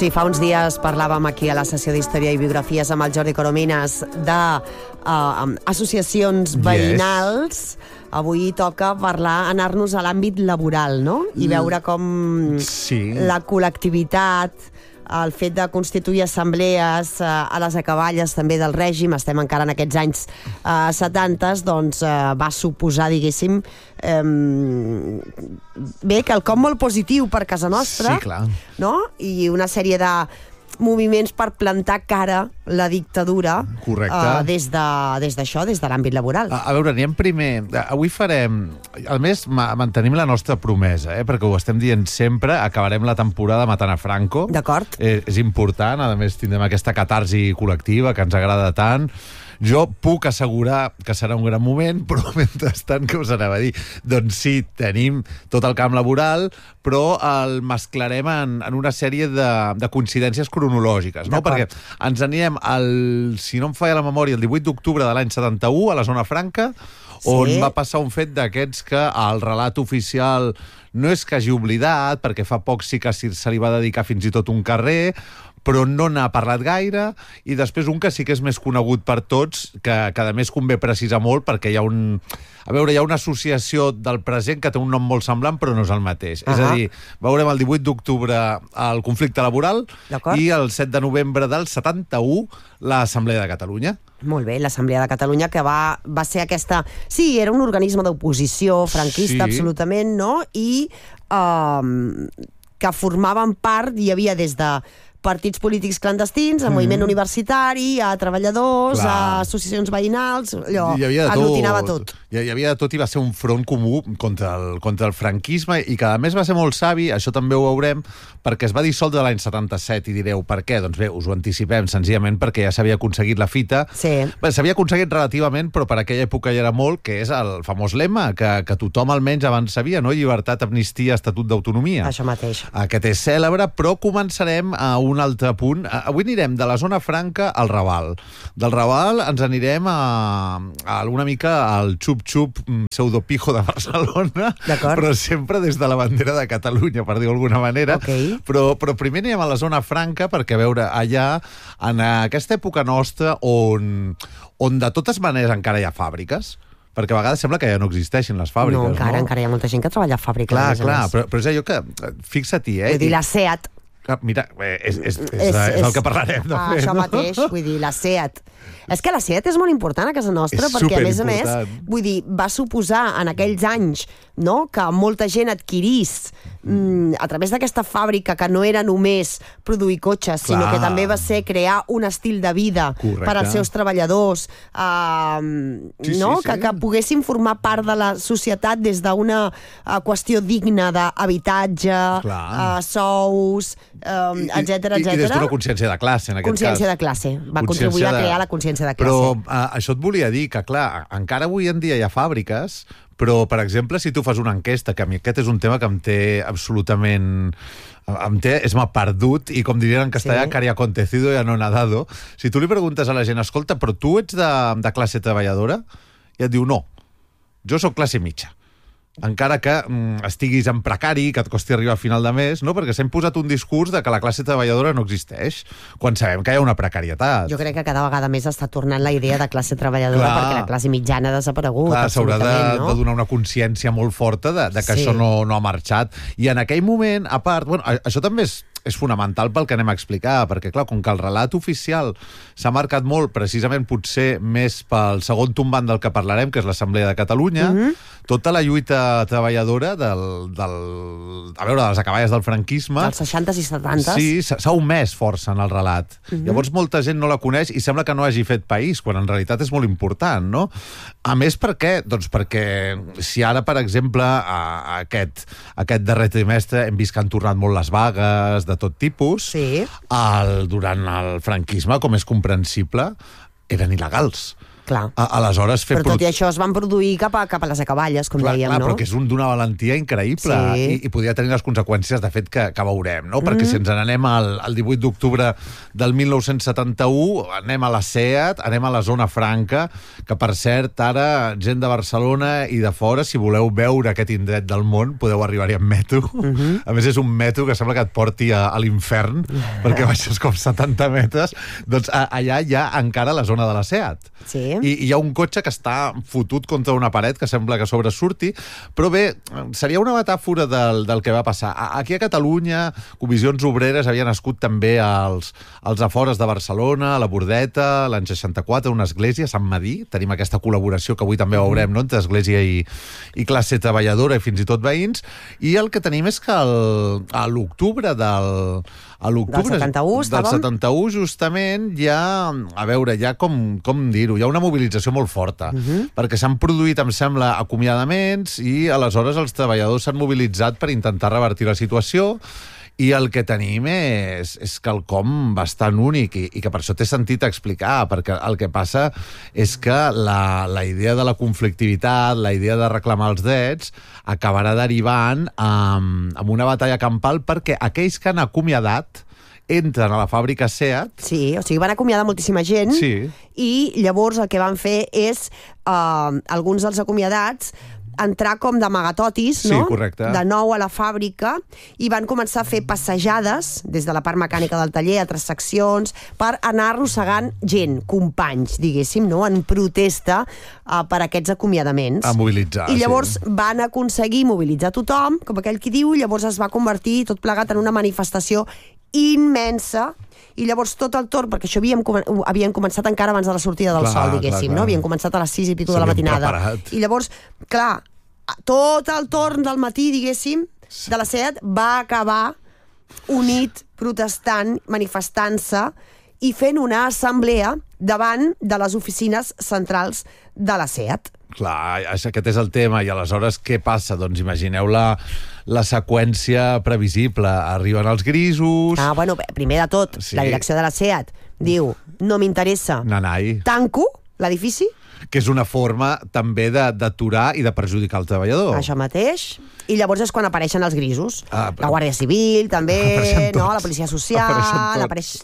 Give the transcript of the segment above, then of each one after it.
Si fa uns dies parlàvem aquí a la sessió d'Història i Biografies amb el Jordi Coromines d'associacions veïnals, avui toca anar-nos a l'àmbit laboral, no? I veure com la col·lectivitat, el fet de constituir assemblees a les acaballes també del règim, estem encara en aquests anys 70, doncs va suposar, diguéssim, quelcom molt positiu per casa nostra, no? I una sèrie de moviments per plantar cara la dictadura des d'això, des de l'àmbit laboral. A veure, anem primer. Avui farem... A més, mantenim la nostra promesa, perquè ho estem dient sempre, acabarem la temporada matant a Franco. D'acord. És important, a més tindrem aquesta catarsi col·lectiva que ens agrada tant. Jo puc assegurar que serà un gran moment, però mentrestant, què us anava a dir? Doncs sí, tenim tot el camp laboral, però el mesclarem en una sèrie de coincidències cronològiques, no? Perquè ens anirem, si no em falla la memòria, el 18 d'octubre de l'any 71, a la Zona Franca, on va passar un fet d'aquests que el relat oficial no és que hagi oblidat, perquè fa poc sí que se li va dedicar fins i tot un carrer, però no n'ha parlat gaire, i després un que sí que és més conegut per tots, que a més convé precisar molt, perquè hi ha hi ha una associació del present que té un nom molt semblant, però no és el mateix. És a dir, veurem el 18 d'octubre el conflicte laboral i el 7 de novembre del 71 l'Assemblea de Catalunya. Molt bé, l'Assemblea de Catalunya, que va ser aquesta... Sí, era un organisme d'oposició franquista, absolutament, no? I que formaven part, hi havia des de partits polítics clandestins, a moviment universitari, a treballadors, a associacions veïnals, allò, aglutinava tot. Hi havia de tot i va ser un front comú contra el franquisme i que a més va ser molt savi, això també ho veurem, perquè es va dissoldre l'any 77 i direu, per què? Doncs bé, us ho anticipem senzillament perquè ja s'havia aconseguit la fita. Bé, s'havia aconseguit relativament, però per aquella època ja era molt, que és el famós lema, que tothom almenys abans sabia, no? Llibertat, amnistia, estatut d'autonomia. Això mateix. Aquest és cèlebre, però començarem a un altre punt. Avui anirem de la Zona Franca al Raval. Del Raval ens anirem a una mica al xup-xup pseudopijo de Barcelona, però sempre des de la bandera de Catalunya, per dir-ho d'alguna manera. Però primer anirem a la Zona Franca perquè, a veure, allà, en aquesta època nostra, on de totes maneres encara hi ha fàbriques, perquè a vegades sembla que ja no existeixin les fàbriques. No, encara hi ha molta gent que treballa a fàbriques. Clar, però és allò que... Fixa-t'hi, Vull dir, la SEAT... Mira, és el que parlarem. Això mateix, vull dir, la SEAT. És que la SEAT és molt important a casa nostra, perquè a més, vull dir, va suposar en aquells anys, no?, que molta gent adquirís a través d'aquesta fàbrica, que no era només produir cotxes, sinó que també va ser crear un estil de vida per als seus treballadors, que poguessin formar part de la societat des d'una qüestió digna d'habitatge, sous, etcètera, etcètera. I des d'una consciència de classe, en aquest cas. Consciència de classe. Va contribuir a crear la consciència de classe. Però això et volia dir que, clar, encara avui en dia hi ha fàbriques, però, per exemple, si tu fas una enquesta, que a mi aquest és un tema que em té absolutament... és m'ha perdut, i com dirien en castellà, que ha acontecido y no nadado. Si tu li preguntes a la gent, escolta, però tu ets de classe treballadora? I et diu, no, jo sóc classe mitja. Encara que estiguis en precari, que et costi arribar a final de mes, no? Perquè s'ha imposat un discurs de que la classe treballadora no existeix, quan sabem que hi ha una precarietat. Jo crec que cada vegada més està tornant la idea de classe treballadora, perquè la classe mitjana ha desaparegut. Clar, s'haurà de donar una consciència molt forta de que això no ha marxat. I en aquell moment, a part, això també és fonamental pel que anem a explicar, perquè, clar, com que el relat oficial s'ha marcat molt, precisament potser més pel segon tombant del que parlarem, que és l'Assemblea de Catalunya, tota la lluita treballadora de les acaballes del franquisme... Dels 60s i 70s. Sí, s'ha omès força en el relat. Llavors molta gent no la coneix i sembla que no hagi fet país, quan en realitat és molt important, no? A més, per què? Doncs perquè si ara, per exemple, aquest darrer trimestre hem vist que han tornat molt les vagues de tot tipus, durant el franquisme, com és comprensible, eren il·legals. Aleshores, però tot i això es van produir cap a les acaballes, com dèiem, no? Però que és d'una valentia increïble i podria tenir les conseqüències, de fet, que veurem, no? Perquè si ens n'anem al 18 d'octubre del 1971, anem a la SEAT, anem a la Zona Franca, que, per cert, ara, gent de Barcelona i de fora, si voleu veure aquest indret del món, podeu arribar-hi amb metro. A més, és un metro que sembla que et porti a l'infern, perquè baixes com 70 metres. Doncs allà hi ha encara la zona de la SEAT. Sí. I hi ha un cotxe que està fotut contra una paret que sembla que sobresurti, però bé, seria una metàfora del que va passar. Aquí a Catalunya, comissions obreres havien nascut també als afores de Barcelona, a la Bordeta, l'any 64, una església, Sant Madí. Tenim aquesta col·laboració que avui també veurem, no?, entre església i classe treballadora i fins i tot veïns. I el que tenim és que a l'octubre del 71, justament, hi ha, a veure, hi ha com dir-ho, hi ha una mobilització molt forta, perquè s'han produït, em sembla, acomiadaments i aleshores els treballadors s'han mobilitzat per intentar revertir la situació. I el que tenim és quelcom bastant únic i que per això té sentit explicar, perquè el que passa és que la idea de la conflictivitat, la idea de reclamar els drets, acabarà derivant en una batalla campal, perquè aquells que han acomiadat entren a la fàbrica SEAT. Sí, o sigui, van acomiadar moltíssima gent i llavors el que van fer és alguns dels acomiadats entrar com d'amagatotis, no? Sí, correcte. De nou a la fàbrica, i van començar a fer passejades des de la part mecànica del taller, altres seccions, per anar arrossegant gent, companys, diguéssim, no?, en protesta per aquests acomiadaments. A mobilitzar, I llavors van aconseguir mobilitzar tothom, com aquell qui diu, llavors es va convertir tot plegat en una manifestació immensa. I llavors tot el torn, perquè això havien començat encara abans de la sortida del sol, diguéssim, no? Havien començat a les 6 i pico de la matinada. I llavors, clar, tot el torn del matí, diguéssim, de la SEAT va acabar unit, protestant, manifestant-se i fent una assemblea davant de les oficines centrals de la SEAT. Clar, aquest és el tema. I aleshores què passa? Doncs imagineu la seqüència previsible. Arriben els grisos... Bueno, primer de tot, la direcció de la SEAT diu, no m'interessa, tanco l'edifici. Que és una forma també d'aturar i de perjudicar el treballador. Això mateix. I llavors és quan apareixen els grisos. La Guàrdia Civil, també, no? La Policia Social,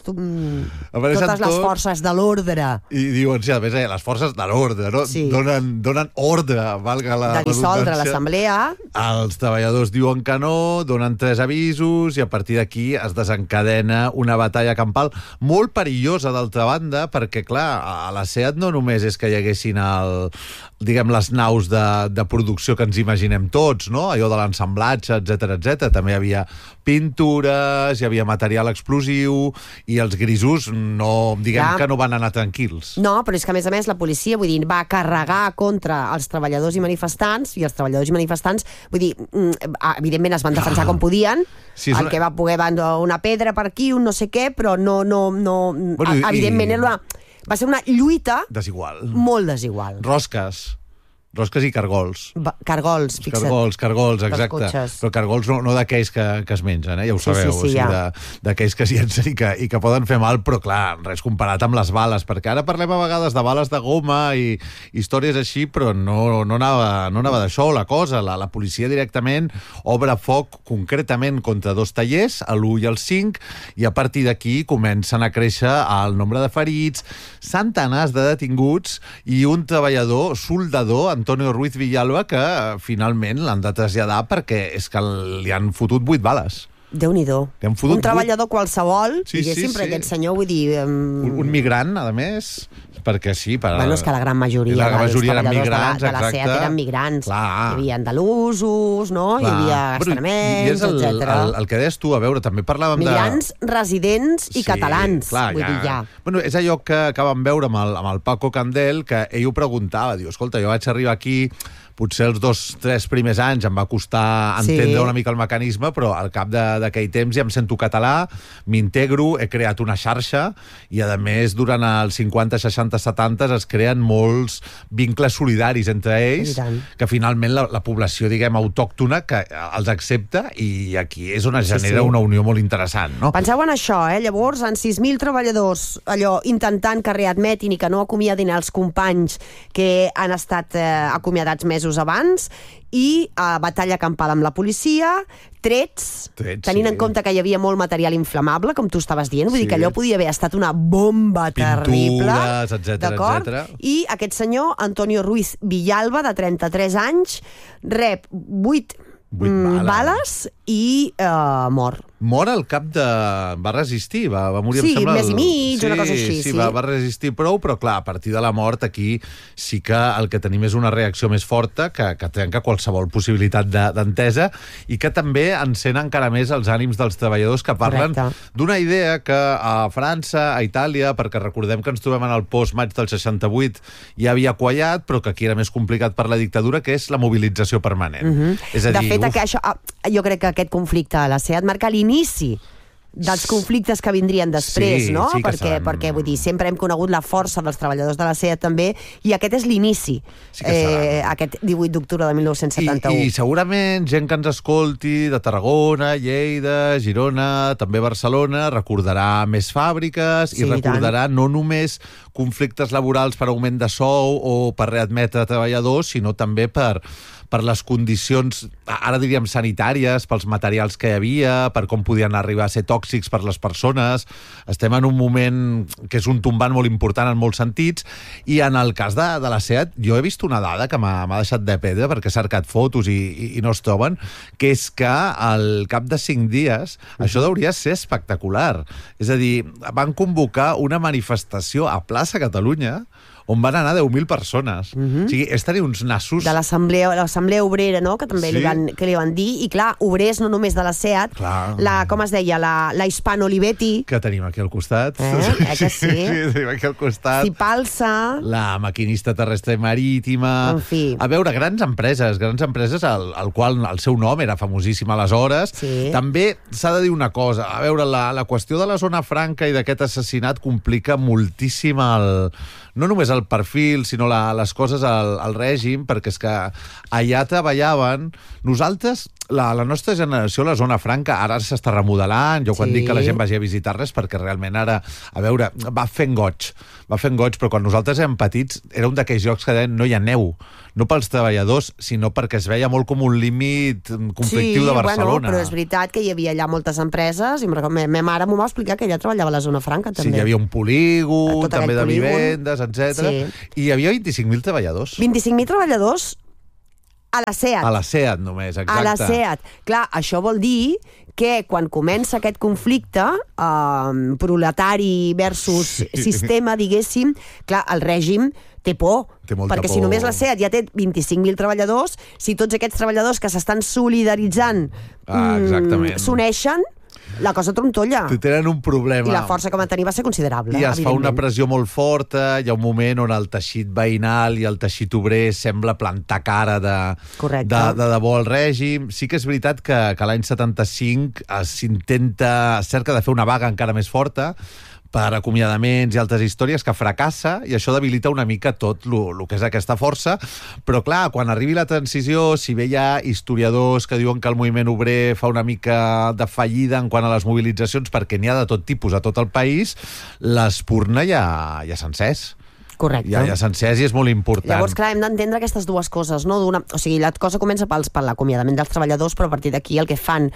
totes les forces de l'ordre. I diuen, sí, a més, les forces de l'ordre, no? Sí. Donen ordre, valga la redundància. De dissoldre l'assemblea. Els treballadors diuen que no, donen 3 avisos i a partir d'aquí es desencadena una batalla campal molt perillosa, d'altra banda, perquè, clar, a la SEAT no només és que hi haguessin les naus de producció que ens imaginem tots, no? Allò de l'ensamblatge, etc. També hi havia pintures, hi havia material explosiu i els grisos que no van anar tranquils. No, però és que a més la policia, vull dir, va carregar contra els treballadors i manifestants, i els treballadors i manifestants, vull dir, evidentment es van defensar com podien, el que va poder una pedra per aquí, un no sé què, però no, evidentment va ser una lluita desigual. Molt desigual. Rosques i cargols. Cargols, fixa't. Cargols, exacte. Però cargols no d'aquells que es mengen, ja ho sabeu. Sí, d'aquells que es llencen i que poden fer mal, però clar, res comparat amb les bales, perquè ara parlem a vegades de bales de goma i històries així, però no anava d'això la cosa. La policia directament obre foc concretament contra 2 tallers, l'1 i el 5, i a partir d'aquí comencen a créixer el nombre de ferits, centenars de detinguts i un treballador soldador, Antonio Ruiz Villalba, que finalment l'han de traslladar perquè és que li han fotut 8 bales. Déu-n'hi-do. Un treballador qualsevol, diguéssim, però aquest senyor, vull dir... Un migrant, a més, perquè sí... Bueno, és que la gran majoria dels treballadors de la SEAT eren migrants. Hi havia andalusos, no? Hi havia extremenys, etc. El que deies tu, a veure, també parlàvem migrants, residents i catalans, vull dir, ja. Bueno, és allò que vam veure amb el Paco Candel, que ell ho preguntava, diu, escolta, jo vaig arribar aquí potser els 2-3 primers anys em va costar entendre una mica el mecanisme, però al cap d'aquell temps ja em sento català, m'integro, he creat una xarxa i, a més, durant els 50, 60, 70 es creen molts vincles solidaris entre ells, que finalment la població, diguem, autòctona que els accepta, i aquí és on es genera una unió molt interessant, no? Penseu en això, llavors, en 6.000 treballadors, allò, intentant que readmetin i que no acomiadin els companys que han estat acomiadats mesos abans, i batalla campal amb la policia, trets tenint en compte que hi havia molt material inflamable, com tu estaves dient, vull dir que allò podia haver estat una bomba terrible. Pintures, etcètera. I aquest senyor, Antonio Ruiz Villalba, de 33 anys, rep 8 bales i mor. Mor al cap de... Va resistir, va morir, em sembla... Sí, mes i mig, una cosa així. Sí, va resistir prou, però clar, a partir de la mort aquí sí que el que tenim és una reacció més forta que trenca qualsevol possibilitat d'entesa, i que també encén encara més els ànims dels treballadors, que parlen d'una idea que a França, a Itàlia, perquè recordem que ens trobem en el post-maig del 68, ja havia quallat, però que aquí era més complicat per la dictadura, que és la mobilització permanent. És a dir, de fet, jo crec que aquest conflicte a la SEAT marca l'inici dels conflictes que vindrien després, no? Perquè, vull dir, sempre hem conegut la força dels treballadors de la SEAT també, i aquest és l'inici, aquest 18 d'octubre de 1971. I segurament gent que ens escolti de Tarragona, Lleida, Girona, també Barcelona, recordarà més fàbriques i recordarà no només conflictes laborals per augment de sou o per readmetre treballadors, sinó també per les condicions, ara diríem sanitàries, pels materials que hi havia, per com podien arribar a ser tòxics per les persones. Estem en un moment que és un tombant molt important en molts sentits, i en el cas de la SEAT jo he vist una dada que m'ha deixat de pedra, perquè he cercat fotos i no es troben, que és que al cap de 5 dies això hauria de ser espectacular. És a dir, van convocar una manifestació a Plaça Catalunya on van anar 10.000 persones. O sigui, és tenir uns nassos... De l'Assemblea Obrera, no?, que també li van dir. I clar, obrers no només de la SEAT, com es deia, la Hispano Olivetti... Que tenim aquí al costat. Que sí? Sí, tenim aquí al costat. Cipalsa... La Maquinista Terrestre i Marítima... En fi. A veure, grans empreses, al qual el seu nom era famosíssim aleshores. També s'ha de dir una cosa. A veure, la qüestió de la zona franca i d'aquest assassinat complica moltíssim no només el perfil, sinó les coses al règim, perquè és que allà treballaven... Nosaltres, la nostra generació, la zona franca, ara s'està remodelant, jo quan dic que la gent vagi a visitar res, perquè realment ara, a veure, va fent goig, però quan nosaltres érem petits era un d'aquells llocs que deien no hi ha neu, no pels treballadors, sinó perquè es veia molt com un límit conflictiu de Barcelona. Bueno, però és veritat que hi havia allà moltes empreses, i ma mare m'ho va explicar, que ella treballava a la zona franca, també. Sí, hi havia un polígon, també de vivendes, etc. I hi havia 25.000 treballadors. 25.000 treballadors a la SEAT. A la SEAT només, exacte. A la SEAT. Clar, això vol dir que quan comença aquest conflicte proletari versus sistema, diguéssim, clar, el règim té por, perquè si només la SEAT ja té 25.000 treballadors, si tots aquests treballadors que s'estan solidaritzant s'uneixen, la cosa trontolla. Tenen un problema. I la força que van tenir va ser considerable. I es fa una pressió molt forta, hi ha un moment on el teixit veïnal i el teixit obrer sembla plantar cara de debò al règim. Sí que és veritat que l'any 75 es cerca de fer una vaga encara més forta, per acomiadaments i altres històries, que fracassa, i això debilita una mica tot el que és aquesta força. Però clar, quan arribi la transició, si bé hi ha historiadors que diuen que el moviment obrer fa una mica de fallida en quant a les mobilitzacions, perquè n'hi ha de tot tipus a tot el país, l'espurna ja s'ha encès. Correcte. Ja s'encès i és molt important. Llavors, clar, hem d'entendre aquestes dues coses, no? O sigui, la cosa comença per l'acomiadament dels treballadors, però a partir d'aquí el que fan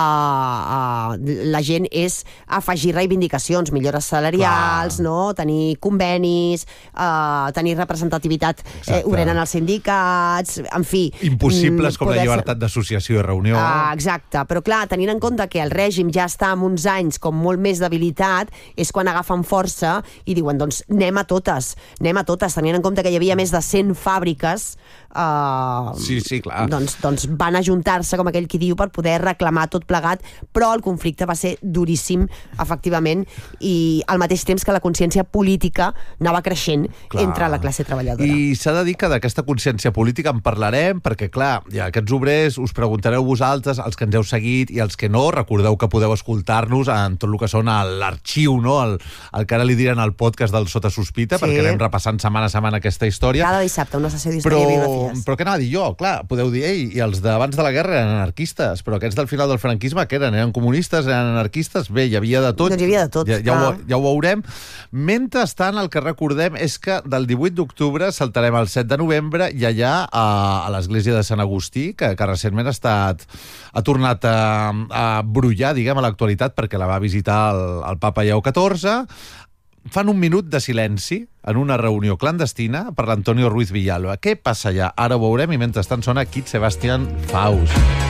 la gent és afegir reivindicacions, millores salarials, no? Tenir convenis, tenir representativitat obrera en els sindicats, en fi... Impossibles com la llibertat d'associació i reunió. Exacte, però clar, tenint en compte que el règim ja està en uns anys com molt més debilitat, és quan agafen força i diuen, doncs, anem a totes. anem a totes, tenint en compte que hi havia més de 100 fàbriques, sí, clar. Doncs van ajuntar-se, com aquell qui diu, per poder reclamar tot plegat, però el conflicte va ser duríssim, efectivament, i al mateix temps que la consciència política anava creixent entre la classe treballadora. I s'ha de dir que d'aquesta consciència política en parlarem, perquè, clar, ja aquests obrers us preguntareu vosaltres, els que ens heu seguit i els que no, recordeu que podeu escoltar-nos en tot el que són l'arxiu, no? El que ara li diran al podcast del Sota Sospita, perquè anem repassant setmana a setmana aquesta història. Cada dissabte, una sessió d'història i biografies. Però què anava a dir jo? Clar, podeu dir, i els d'abans de la guerra eren anarquistes, però aquests del final del franquisme, què eren? Eren comunistes, eren anarquistes? Bé, hi havia de tot. Doncs hi havia de tot. Ja ho veurem. Mentrestant, el que recordem és que del 18 d'octubre saltarem al 7 de novembre i allà a l'església de Sant Agustí, que recentment ha tornat a brollar, diguem, a l'actualitat, perquè la va visitar el papa Lleó XIV, fan un minut de silenci en una reunió clandestina per l'Antonio Ruiz Villalba. Què passa allà? Ara ho veurem i mentrestant sona Kid Sebastian Faust.